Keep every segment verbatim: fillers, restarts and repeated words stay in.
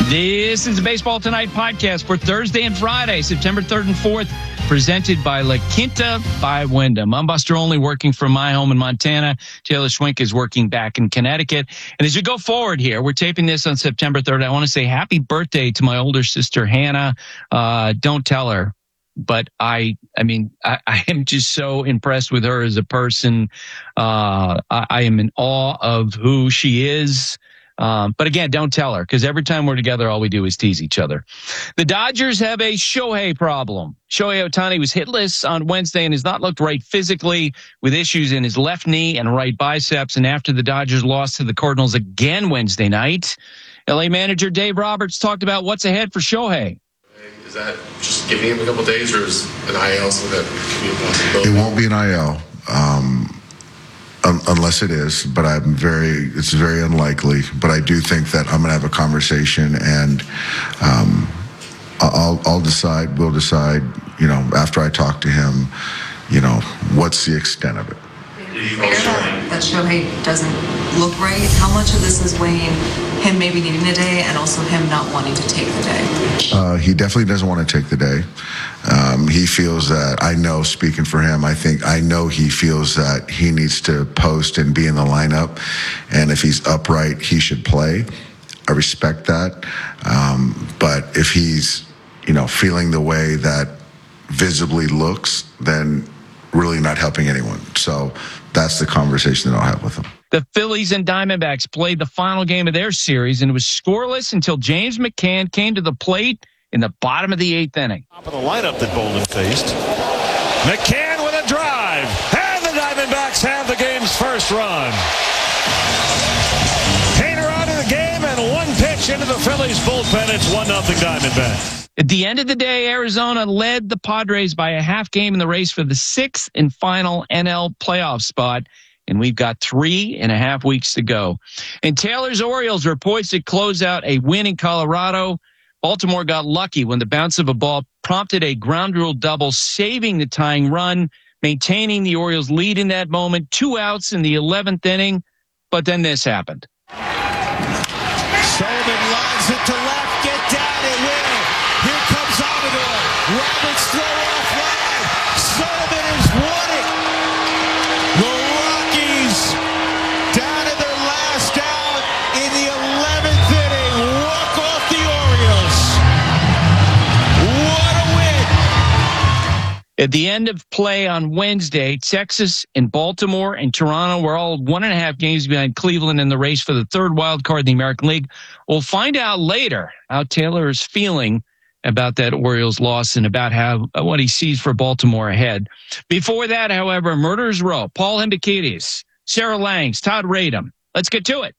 This is the Baseball Tonight podcast for Thursday and Friday, September third and fourth, presented by La Quinta by Wyndham. I'm Buster Olney, working from my home in Montana. Taylor Schwink is working back in Connecticut. And as we go forward here, we're taping this on September third. I want to say happy birthday to my older sister, Hannah. Uh, don't tell her. But I, I mean, I, I am just so impressed with her as a person. Uh, I, I am in awe of who she is. Um, but again, don't tell her, because every time we're together, all we do is tease each other. The Dodgers have a Shohei problem. Shohei Ohtani was hitless on Wednesday and has not looked right physically, with issues in his left knee and right biceps. And after the Dodgers lost to the Cardinals again Wednesday night, L A manager Dave Roberts talked about what's ahead for Shohei. Is that just giving him a couple days, or is an I L something that could be a possibility? It won't be an I L. Um, Um, unless it is, but I'm very, it's very unlikely. But I do think that I'm going to have a conversation, and um, I'll, I'll decide, we'll decide, you know, after I talk to him, you know, what's the extent of it. That, that Shohei doesn't look right. How much of this is weighing him maybe needing a day and also him not wanting to take the day? Uh, he definitely doesn't want to take the day. Um, he feels that, I know, speaking for him, I think, I know he feels that he needs to post and be in the lineup. And if he's upright, he should play. I respect that. Um, but if he's, you know, feeling the way that visibly looks, then really not helping anyone. So that's the conversation that I'll have with him. The Phillies and Diamondbacks played the final game of their series, and it was scoreless until James McCann came to the plate in the bottom of the eighth inning. Top of the lineup that Bolden faced. McCann with a drive, and the Diamondbacks have the game's first run. Hader out of the game, and one pitch into the Phillies bullpen. It's one nothing Diamondbacks. At the end of the day, Arizona led the Padres by a half game in the race for the sixth and final N L playoff spot. And we've got three and a half weeks to go. And Taylor's Orioles were poised to close out a win in Colorado. Baltimore got lucky when the bounce of a ball prompted a ground rule double, saving the tying run, maintaining the Orioles' lead in that moment. Two outs in the eleventh inning. But then this happened. Sullivan lines it to left. Get down, it will. Here comes Amador. Roberts throw offline. Sullivan has won it. The Rockies down to their last out in the eleventh inning. Walk off the Orioles. What a win. At the end of play on Wednesday, Texas and Baltimore and Toronto were all one and a half games behind Cleveland in the race for the third wild card in the American League. We'll find out later how Taylor is feeling about that Orioles loss and about how what he sees for Baltimore ahead. Before that, however, Murderers Row, Paul Hembekides, Sarah Langs, Todd Radom. Let's get to it.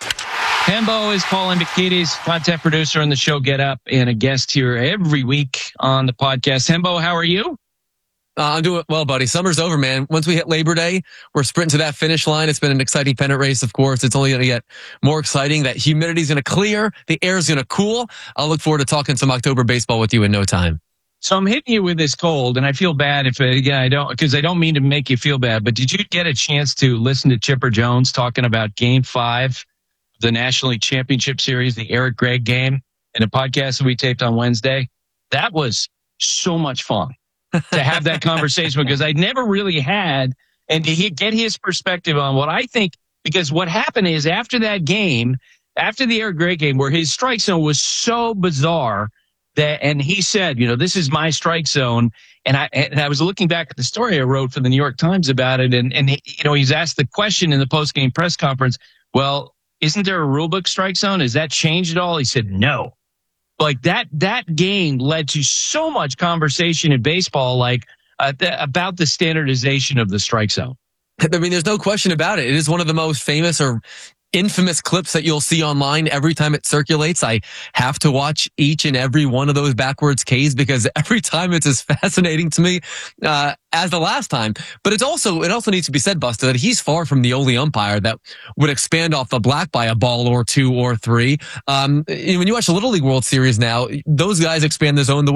Hembo is Paul Hembekides, content producer on the show Get Up, and a guest here every week on the podcast. Hembo, how are you? Uh, I'm doing well, buddy. Summer's over, man. Once we hit Labor Day, we're sprinting to that finish line. It's been an exciting pennant race, of course. It's only going to get more exciting. That humidity's going to clear. The air's going to cool. I'll look forward to talking some October baseball with you in no time. So I'm hitting you with this cold, and I feel bad if, uh, yeah, I don't, because I don't mean to make you feel bad, but did you get a chance to listen to Chipper Jones talking about Game five of the National League Championship Series, the Eric Gregg game, in a podcast that we taped on Wednesday? That was so much fun to have that conversation, because I never really had, and to he, get his perspective on what I think, because what happened is after that game, after the Eric Gregg game, where his strike zone was so bizarre that, and he said, you know, this is my strike zone. And I, and I was looking back at the story I wrote for the New York Times about it. And, and, he, you know, he's asked the question in the post game press conference, well, isn't there a rule book strike zone? Has that changed at all? He said, no. Like that, that game led to so much conversation in baseball, like uh, th- about the standardization of the strike zone. I mean, there's no question about it. It is one of the most famous or infamous clips that you'll see online every time it circulates. I have to watch each and every one of those backwards Ks because every time it's as fascinating to me uh, as the last time. But it's also it also needs to be said, Buster, that he's far from the only umpire that would expand off the black by a ball or two or three. Um, when you watch the Little League World Series now, those guys expand the zone the way that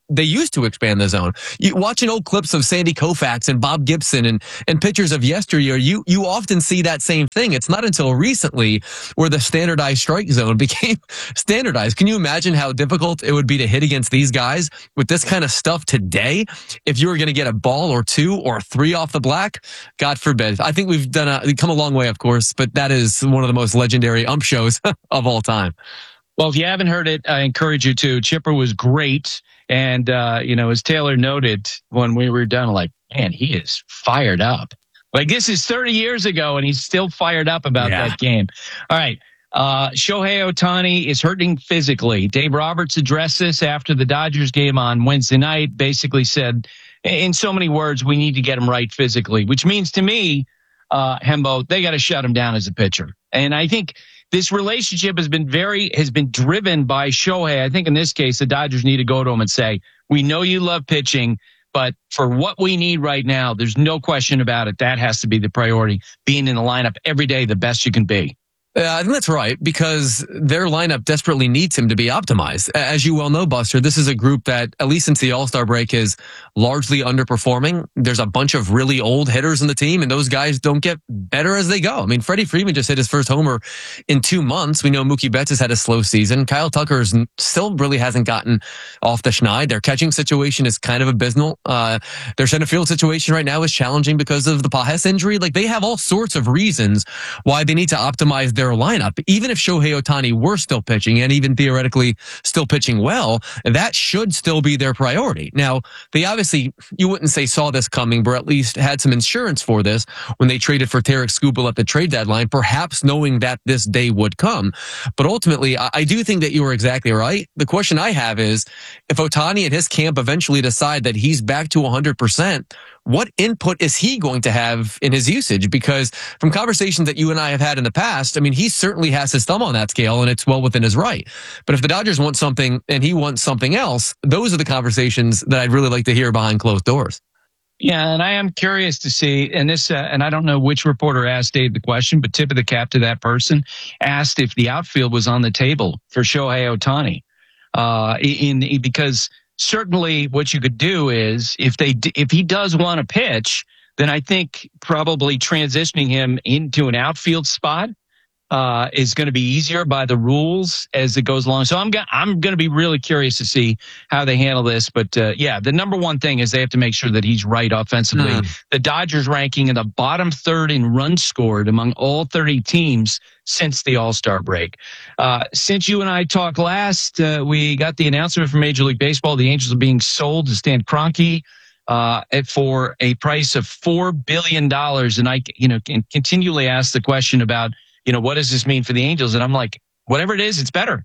they used to expand the zone. You watching old clips of Sandy Koufax and Bob Gibson and, and pictures of yesteryear, you, you often see that same thing. It's not until recently where the standardized strike zone became standardized. Can you imagine how difficult it would be to hit against these guys with this kind of stuff today? If you were going to get a ball or two or three off the black, God forbid. I think we've done a, we've come a long way, of course, but that is one of the most legendary ump shows of all time. Well, if you haven't heard it, I encourage you to. Chipper was great. And, uh, you know, as Taylor noted when we were done, like, man, he is fired up. Like, this is thirty years ago, and he's still fired up about Yeah. that game. All right. Uh, Shohei Ohtani is hurting physically. Dave Roberts addressed this after the Dodgers game on Wednesday night, basically said, in so many words, we need to get him right physically, which means to me, uh, Hembo, they got to shut him down as a pitcher. And I think this relationship has been very, has been driven by Shohei. I think in this case, the Dodgers need to go to him and say, we know you love pitching, but for what we need right now, there's no question about it. That has to be the priority, being in the lineup every day, the best you can be. Uh, I think that's right, because their lineup desperately needs him to be optimized. As you well know, Buster, this is a group that, at least since the All-Star break, is largely underperforming. There's a bunch of really old hitters in the team, and those guys don't get better as they go. I mean, Freddie Freeman just hit his first homer in two months. We know Mookie Betts has had a slow season. Kyle Tucker still really hasn't gotten off the schneid. Their catching situation is kind of abysmal. Uh, their center field situation right now is challenging because of the Pajes injury. Like, they have all sorts of reasons why they need to optimize their lineup. Even if Shohei Ohtani were still pitching and even theoretically still pitching well, that should still be their priority. Now, they obviously, you wouldn't say saw this coming, but at least had some insurance for this when they traded for Tarek Skubal at the trade deadline, perhaps knowing that this day would come. But ultimately, I, I do think that you were exactly right. The question I have is, if Ohtani and his camp eventually decide that he's back to one hundred percent, what input is he going to have in his usage? Because from conversations that you and I have had in the past, I mean, he certainly has his thumb on that scale, and it's well within his right. But if the Dodgers want something and he wants something else, those are the conversations that I'd really like to hear behind closed doors. Yeah, and I am curious to see, and this, uh, and I don't know which reporter asked Dave the question, but tip of the cap to that person, asked if the outfield was on the table for Shohei Ohtani. Uh, in, in because certainly what you could do is, if they, if he does want to pitch, then I think probably transitioning him into an outfield spot uh, is going to be easier by the rules as it goes along. So I'm going, I'm going to be really curious to see how they handle this. But uh, yeah, the number one thing is they have to make sure that he's right offensively. Mm. The Dodgers ranking in the bottom third in runs scored among all thirty teams since the All-Star break. Uh, since you and I talked last, uh, we got the announcement from Major League Baseball. The Angels are being sold to Stan Kroenke uh, for a price of four billion dollars. And I, you know, can continually ask the question about, you know, what does this mean for the Angels? And I'm like, whatever it is, it's better.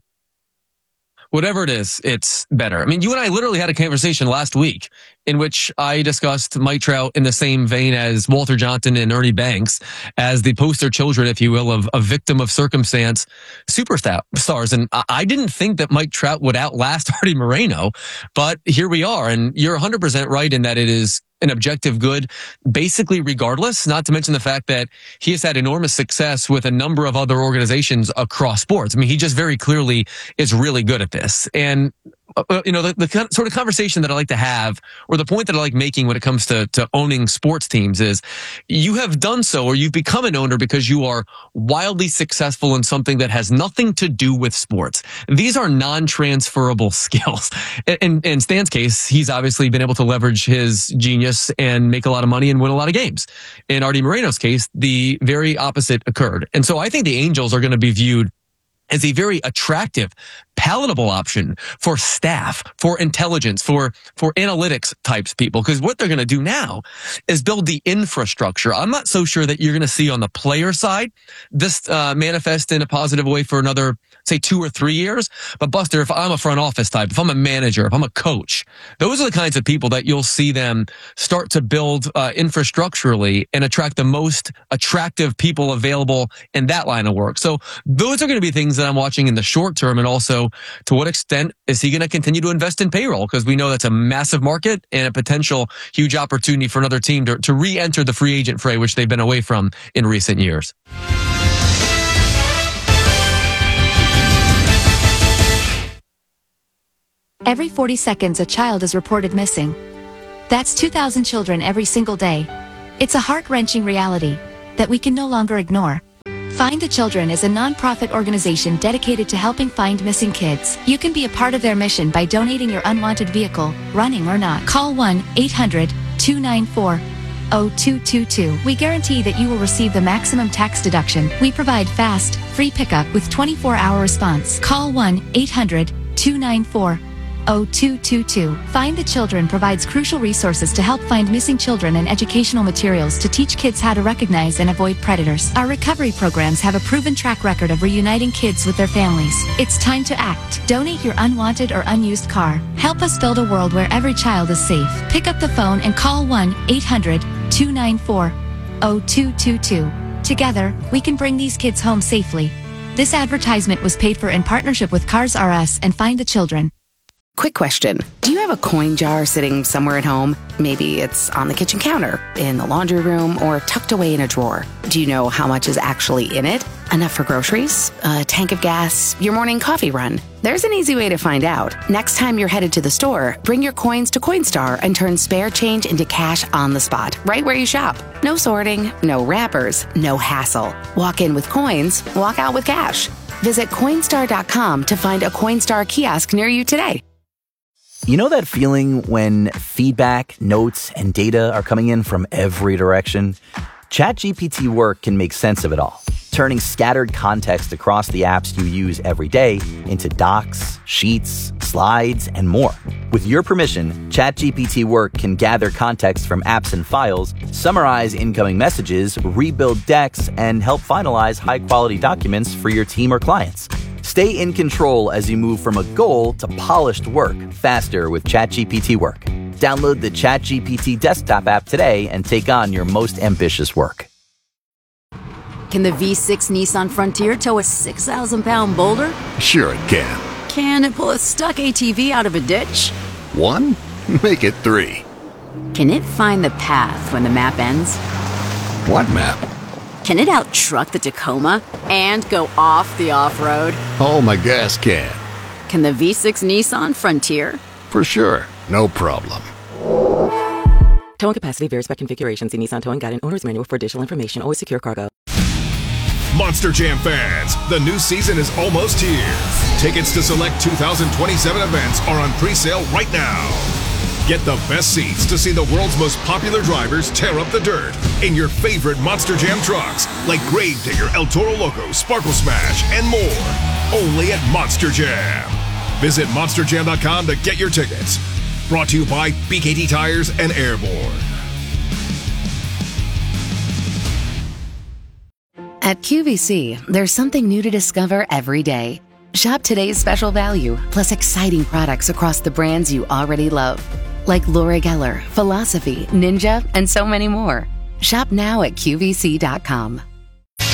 Whatever it is, it's better. I mean, you and I literally had a conversation last week in which I discussed Mike Trout in the same vein as Walter Johnson and Ernie Banks as the poster children, if you will, of a victim of circumstance superstars. And I didn't think that Mike Trout would outlast Artie Moreno, but here we are. And you're one hundred percent right in that it is an objective good, basically regardless, not to mention the fact that he has had enormous success with a number of other organizations across sports. I mean, he just very clearly is really good at this. And Uh, you know, the, the sort of conversation that I like to have, or the point that I like making when it comes to, to owning sports teams, is you have done so, or you've become an owner because you are wildly successful in something that has nothing to do with sports. These are non-transferable skills. In, in Stan's case, he's obviously been able to leverage his genius and make a lot of money and win a lot of games. In Artie Moreno's case, the very opposite occurred. And so I think the Angels are going to be viewed as a very attractive, palatable option for staff, for intelligence, for, for analytics types people. Because what they're going to do now is build the infrastructure. I'm not so sure that you're going to see on the player side this uh, manifest in a positive way for another, say, two or three years. But Buster, if I'm a front office type, if I'm a manager, if I'm a coach, those are the kinds of people that you'll see them start to build uh, infrastructurally and attract the most attractive people available in that line of work. So those are going to be things that I'm watching in the short term. And also, to what extent is he going to continue to invest in payroll? Because we know that's a massive market and a potential huge opportunity for another team to, to re-enter the free agent fray, which they've been away from in recent years. Every Every forty seconds a child is reported missing. That's two thousand children every single day. It's a heart-wrenching reality that we can no longer ignore. Find the Children is a non-profit organization dedicated to helping find missing kids. You can be a part of their mission by donating your unwanted vehicle, running or not. Call one eight hundred two nine four zero two two two. We guarantee that you will receive the maximum tax deduction. We provide fast, free pickup with twenty-four hour response. Call one eight hundred two nine four zero two two two. Find the Children provides crucial resources to help find missing children and educational materials to teach kids how to recognize and avoid predators. Our recovery programs have a proven track record of reuniting kids with their families. It's time to act. Donate your unwanted or unused car. Help us build a world where every child is safe. Pick up the phone and call one eight hundred two nine four zero two two two. Together, we can bring these kids home safely. This advertisement was paid for in partnership with Cars R Us and Find the Children. Quick question. Do you have a coin jar sitting somewhere at home? Maybe it's on the kitchen counter, in the laundry room, or tucked away in a drawer. Do you know how much is actually in it? Enough for groceries? A tank of gas? Your morning coffee run? There's an easy way to find out. Next time you're headed to the store, bring your coins to Coinstar and turn spare change into cash on the spot, right where you shop. No sorting, no wrappers, no hassle. Walk in with coins, walk out with cash. Visit Coinstar dot com to find a Coinstar kiosk near you today. You know that feeling when feedback, notes, and data are coming in from every direction? ChatGPT Work can make sense of it all, turning scattered context across the apps you use every day into docs, sheets, slides, and more. With your permission, ChatGPT Work can gather context from apps and files, summarize incoming messages, rebuild decks, and help finalize high-quality documents for your team or clients. Stay in control as you move from a goal to polished work faster with ChatGPT Work. Download the ChatGPT desktop app today and take on your most ambitious work. Can the V six Nissan Frontier tow a six thousand pound boulder? Sure it can. Can it pull a stuck A T V out of a ditch? One? Make it three. Can it find the path when the map ends? What map? Can it out-truck the Tacoma and go off the off-road? Oh, my gas can. Can the V six Nissan Frontier? For sure. No problem. Towing capacity varies by configuration. See Nissan Towing Guide and Owner's Manual for additional information. Always secure cargo. Monster Jam fans, the new season is almost here. Tickets to select two thousand twenty-seven events are on pre-sale right now. Get the best seats to see the world's most popular drivers tear up the dirt in your favorite Monster Jam trucks, like Gravedigger, El Toro Loco, Sparkle Smash, and more. Only at Monster Jam. Visit monster jam dot com to get your tickets. Brought to you by B K T Tires and Airborne. At Q V C, there's something new to discover every day. Shop today's special value, plus exciting products across the brands you already love. Like Laura Geller, Philosophy, Ninja, and so many more. Shop now at Q V C dot com.